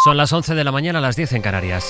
Son las 11 de la mañana, las 10 en Canarias.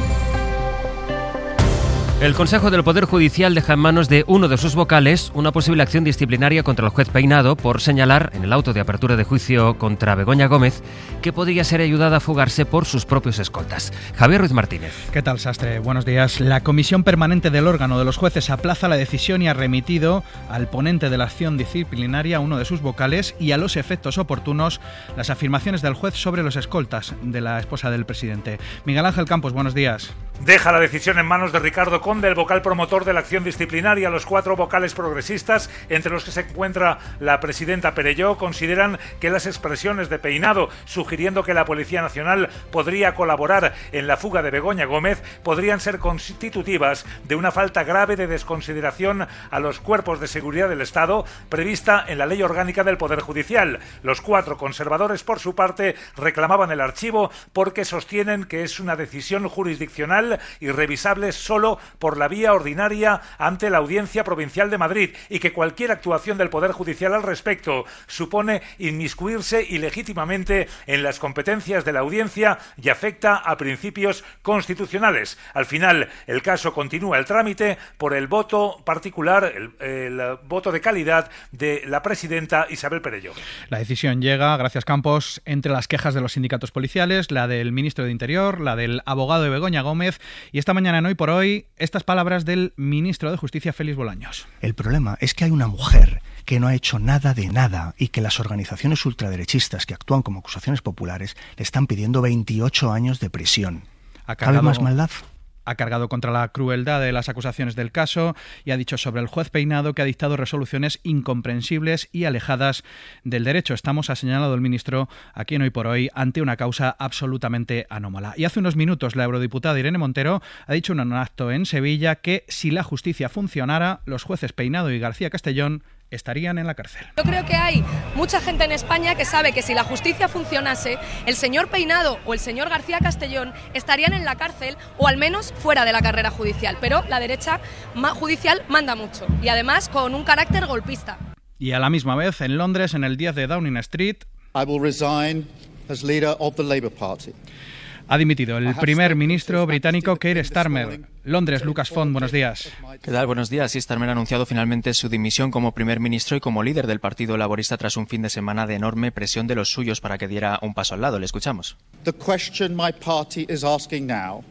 El Consejo del Poder Judicial deja en manos de uno de sus vocales una posible acción disciplinaria contra el juez Peinado por señalar en el auto de apertura de juicio contra Begoña Gómez que podría ser ayudada a fugarse por sus propios escoltas. Javier Ruiz Martínez. ¿Qué tal, Sastre? Buenos días. La Comisión Permanente del órgano de los jueces aplaza la decisión y ha remitido al ponente de la acción disciplinaria, uno de sus vocales, y a los efectos oportunos las afirmaciones del juez sobre los escoltas de la esposa del presidente. Miguel Ángel Campos, buenos días. Deja la decisión en manos de Ricardo Conde, el vocal promotor de la acción disciplinaria. Los 4 vocales progresistas, entre los que se encuentra la presidenta Perelló, consideran que las expresiones de Peinado, sugiriendo que la Policía Nacional podría colaborar en la fuga de Begoña Gómez, podrían ser constitutivas de una falta grave de desconsideración a los cuerpos de seguridad del Estado prevista en la Ley Orgánica del Poder Judicial. Los 4 conservadores, por su parte, reclamaban el archivo porque sostienen que es una decisión jurisdiccional y revisable solo por la vía ordinaria ante la Audiencia Provincial de Madrid y que cualquier actuación del Poder Judicial al respecto supone inmiscuirse ilegítimamente en las competencias de la Audiencia y afecta a principios constitucionales. Al final, el caso continúa el trámite por el voto particular, el voto de calidad de la presidenta Isabel Perelló. La decisión llega, gracias Campos, entre las quejas de los sindicatos policiales, la del ministro de Interior, la del abogado de Begoña Gómez y esta mañana en Hoy por Hoy, estas palabras del ministro de Justicia, Félix Bolaños. El problema es que hay una mujer que no ha hecho nada de nada y que las organizaciones ultraderechistas que actúan como acusaciones populares le están pidiendo 28 años de prisión. ¿Cabe más maldad? Ha cargado contra la crueldad de las acusaciones del caso y ha dicho sobre el juez Peinado que ha dictado resoluciones incomprensibles y alejadas del derecho. Estamos, ha señalado el ministro aquí en Hoy por Hoy, ante una causa absolutamente anómala. Y hace unos minutos la eurodiputada Irene Montero ha dicho en un acto en Sevilla que si la justicia funcionara, los jueces Peinado y García Castellón estarían en la cárcel. Yo creo que hay mucha gente en España que sabe que si la justicia funcionase, el señor Peinado o el señor García Castellón estarían en la cárcel o al menos fuera de la carrera judicial. Pero la derecha judicial manda mucho y además con un carácter golpista. Y a la misma vez, en Londres, en el 10 de Downing Street, I will resign as leader of the Labour Party. Ha dimitido el primer ministro británico Keir Starmer. Londres, Lucas Font, buenos días. ¿Qué tal? Buenos días. Sí, Starmer ha anunciado finalmente su dimisión como primer ministro y como líder del Partido Laborista tras un fin de semana de enorme presión de los suyos para que diera un paso al lado. Le escuchamos. The question my party is asking now.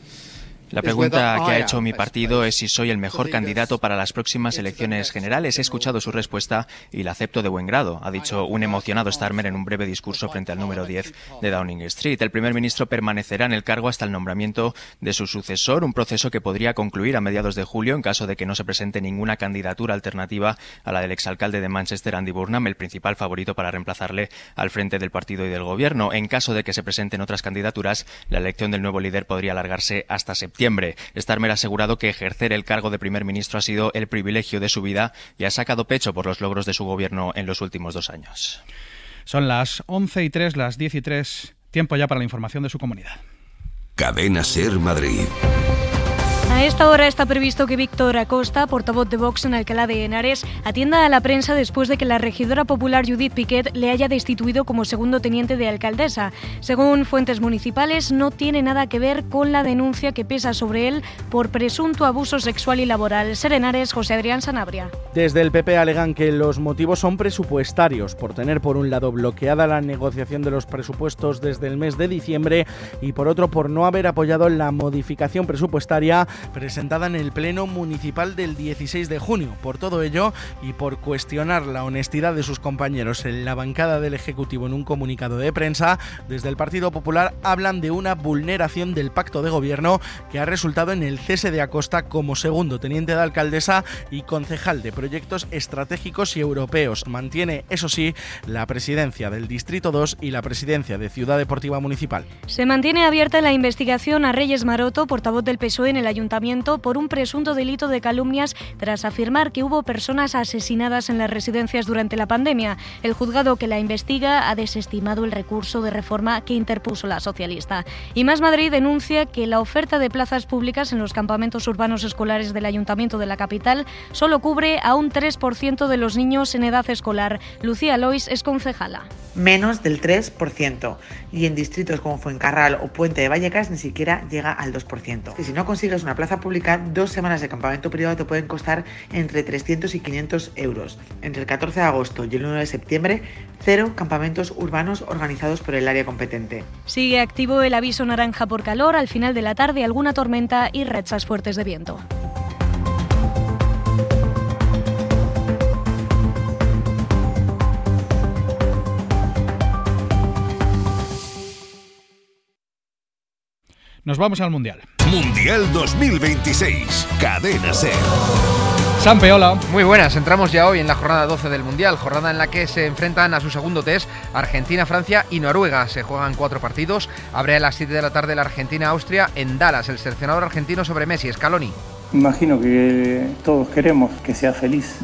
La pregunta que ha hecho mi partido es si soy el mejor candidato para las próximas elecciones generales. He escuchado su respuesta y la acepto de buen grado, ha dicho un emocionado Starmer en un breve discurso frente al número 10 de Downing Street. El primer ministro permanecerá en el cargo hasta el nombramiento de su sucesor, un proceso que podría concluir a mediados de julio en caso de que no se presente ninguna candidatura alternativa a la del exalcalde de Manchester, Andy Burnham, el principal favorito para reemplazarle al frente del partido y del gobierno. En caso de que se presenten otras candidaturas, la elección del nuevo líder podría alargarse hasta septiembre. Starmer ha asegurado que ejercer el cargo de primer ministro ha sido el privilegio de su vida y ha sacado pecho por los logros de su gobierno en los últimos 2 años. Son las 11:03, las 10:03, tiempo ya para la información de su comunidad. Cadena SER Madrid. A esta hora está previsto que Víctor Acosta, portavoz de Vox en Alcalá de Henares, atienda a la prensa después de que la regidora popular Judith Piquet le haya destituido como segundo teniente de alcaldesa. Según fuentes municipales, no tiene nada que ver con la denuncia que pesa sobre él por presunto abuso sexual y laboral. SER Henares, José Adrián Sanabria. Desde el PP alegan que los motivos son presupuestarios, por tener por un lado bloqueada la negociación de los presupuestos desde el mes de diciembre y por otro por no haber apoyado la modificación presupuestaria presentada en el Pleno Municipal del 16 de junio. Por todo ello y por cuestionar la honestidad de sus compañeros en la bancada del Ejecutivo en un comunicado de prensa, desde el Partido Popular hablan de una vulneración del pacto de gobierno que ha resultado en el cese de Acosta como segundo teniente de alcaldesa y concejal de proyectos estratégicos y europeos. Mantiene, eso sí, la presidencia del Distrito 2 y la presidencia de Ciudad Deportiva Municipal. Se mantiene abierta la investigación a Reyes Maroto, portavoz del PSOE en el Ayuntamiento ayuntamiento por un presunto delito de calumnias tras afirmar que hubo personas asesinadas en las residencias durante la pandemia. El juzgado que la investiga ha desestimado el recurso de reforma que interpuso la socialista. Y Más Madrid denuncia que la oferta de plazas públicas en los campamentos urbanos escolares del Ayuntamiento de la capital solo cubre a un 3% de los niños en edad escolar. Lucía Lois es concejala. Menos del 3%. Y en distritos como Fuencarral o Puente de Vallecas ni siquiera llega al 2%. Y si no consigues una plaza pública, 2 semanas de campamento privado te pueden costar entre 300 y 500 euros. Entre el 14 de agosto y el 1 de septiembre, 0 campamentos urbanos organizados por el área competente. Sigue activo el aviso naranja por calor. Al final de la tarde, alguna tormenta y rachas fuertes de viento. Nos vamos al Mundial. Mundial 2026. Cadena SER. Sampe, hola. Muy buenas, entramos ya hoy en la jornada 12 del Mundial, jornada en la que se enfrentan a su segundo test Argentina, Francia y Noruega. Se juegan 4 partidos, abre a las 7 de la tarde la Argentina-Austria en Dallas. El seleccionador argentino sobre Messi, Scaloni. Imagino que todos queremos que sea feliz,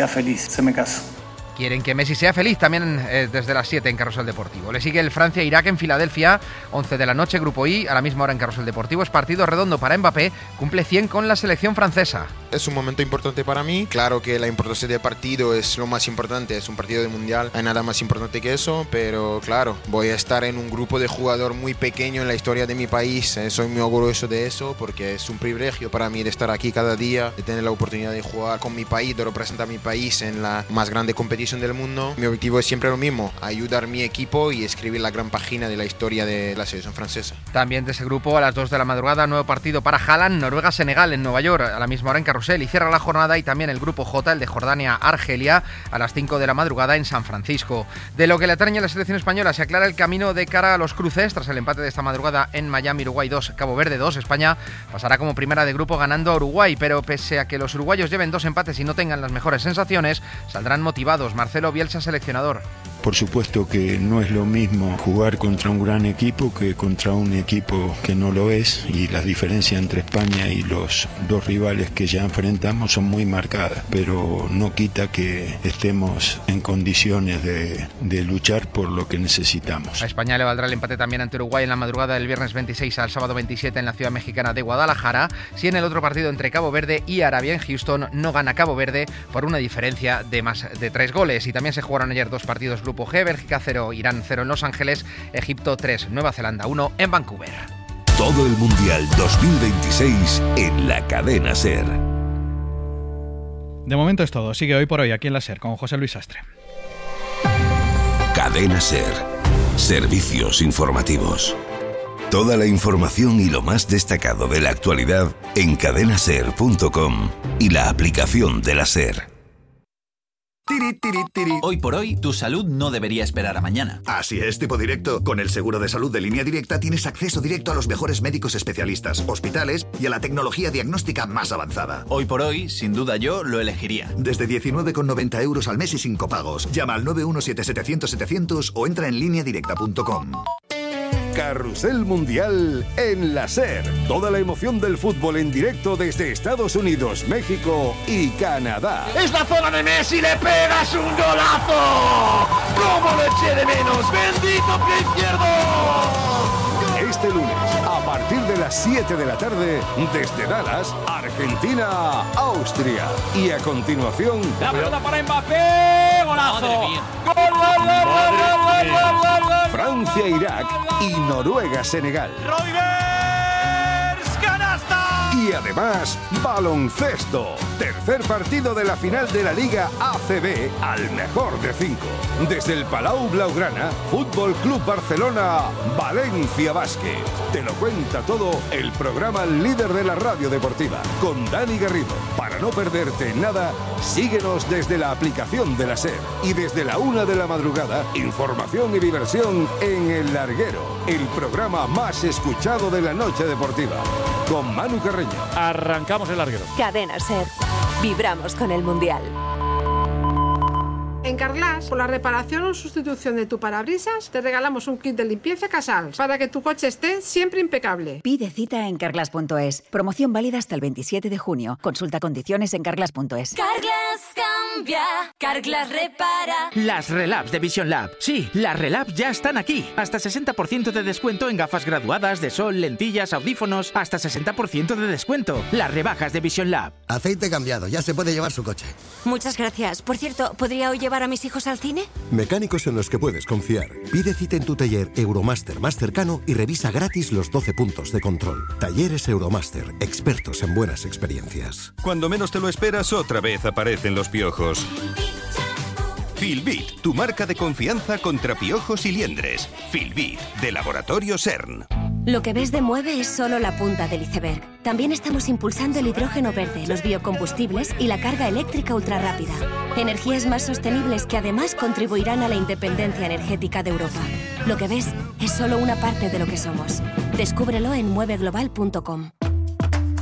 se me caso. Quieren que Messi sea feliz también desde las 7 en Carrusel Deportivo. Le sigue el Francia-Irak en Filadelfia, 11 de la noche, Grupo I, a la misma hora en Carrusel Deportivo. Es partido redondo para Mbappé, cumple 100 con la selección francesa. Es un momento importante para mí. Claro que la importancia del partido es lo más importante, es un partido de Mundial, no hay nada más importante que eso, pero claro, voy a estar en un grupo de jugador muy pequeño en la historia de mi país. Soy muy orgulloso de eso porque es un privilegio para mí de estar aquí cada día, de tener la oportunidad de jugar con mi país, de representar a mi país en la más grande competición del mundo. Mi objetivo es siempre lo mismo, ayudar a mi equipo y escribir la gran página de la historia de la selección francesa. También de ese grupo a las 2 de la madrugada, nuevo partido para Haaland, Noruega-Senegal en Nueva York, a la misma hora en Carrusel, y cierra la jornada y también el grupo J, el de Jordania-Argelia, a las 5 de la madrugada en San Francisco. De lo que le atañe a la selección española, se aclara el camino de cara a los cruces tras el empate de esta madrugada en Miami, Uruguay 2, Cabo Verde 2. España pasará como primera de grupo ganando a Uruguay, pero pese a que los uruguayos lleven 2 empates y no tengan las mejores sensaciones, saldrán motivados. Marcelo Bielsa, seleccionador. Por supuesto que no es lo mismo jugar contra un gran equipo que contra un equipo que no lo es, y las diferencias entre España y los 2 rivales que ya enfrentamos son muy marcadas, pero no quita que estemos en condiciones de luchar por lo que necesitamos. A España le valdrá el empate también ante Uruguay en la madrugada del viernes 26 al sábado 27 en la ciudad mexicana de Guadalajara, si en el otro partido entre Cabo Verde y Arabia en Houston no gana Cabo Verde por una diferencia de más de 3 goles. Y también se jugaron ayer 2 partidos Grupo G, Bélgica 0, Irán 0 en Los Ángeles, Egipto 3, Nueva Zelanda 1 en Vancouver. Todo el Mundial 2026 en la Cadena SER. De momento es todo. Sigue Hoy por Hoy aquí en la SER con José Luis Sastre. Cadena SER. Servicios informativos. Toda la información y lo más destacado de la actualidad en cadenaser.com y la aplicación de la SER. Hoy por hoy, tu salud no debería esperar a mañana. Así es, tipo directo. Con el seguro de salud de Línea Directa tienes acceso directo a los mejores médicos especialistas, hospitales y a la tecnología diagnóstica más avanzada. Hoy por hoy, sin duda yo lo elegiría. Desde 19,90 euros al mes y sin copagos. Llama al 917-700-700 o entra en lineadirecta.com. Carrusel Mundial en la SER. Toda la emoción del fútbol en directo desde Estados Unidos, México y Canadá. ¡Es la zona de Messi! ¡Le pegas un golazo! ¡Cómo lo eché de menos! ¡Bendito pie izquierdo! Este lunes, a partir de las 7 de la tarde, desde Dallas, Argentina, Austria. Y a continuación... ¡La pelota para Mbappé! ¡Golazo! ¡Gol, gol, gol, gol, gol, gol, gol! Francia, Irak y Noruega, Senegal. ¡Roivers, canasta! Y además, baloncesto. Tercer partido de la final de la Liga ACB al mejor de 5. Desde el Palau Blaugrana, Fútbol Club Barcelona, Valencia Basket. Te lo cuenta todo el programa líder de la radio deportiva, con Dani Garrido. Para no perderte nada, síguenos desde la aplicación de la SER. Y desde la 1 de la madrugada, información y diversión en El Larguero, el programa más escuchado de la noche deportiva. Con Manu Carreño. Arrancamos El Larguero. Cadena SER. Vibramos con el Mundial. En Carglass, por la reparación o sustitución de tu parabrisas, te regalamos un kit de limpieza Casals para que tu coche esté siempre impecable. Pide cita en carglass.es. Promoción válida hasta el 27 de junio. Consulta condiciones en carglass.es. Carglass cambia, Carglass repara. Las Relabs de Vision Lab. Sí, las Relabs ya están aquí. Hasta 60% de descuento en gafas graduadas, de sol, lentillas, audífonos. Hasta 60% de descuento. Las rebajas de Vision Lab. Aceite cambiado, ya se puede llevar su coche. Muchas gracias. Por cierto, ¿podría hoy llevar a mis hijos al cine? Mecánicos en los que puedes confiar. Pide cita en tu taller Euromaster más cercano y revisa gratis los 12 puntos de control. Talleres Euromaster, expertos en buenas experiencias. Cuando menos te lo esperas, otra vez aparecen los piojos. Filbit, tu marca de confianza contra piojos y liendres. Filbit, de Laboratorio CERN. Lo que ves de Mueve es solo la punta del iceberg. También estamos impulsando el hidrógeno verde, los biocombustibles y la carga eléctrica ultrarrápida. Energías más sostenibles que además contribuirán a la independencia energética de Europa. Lo que ves es solo una parte de lo que somos. Descúbrelo en mueveglobal.com.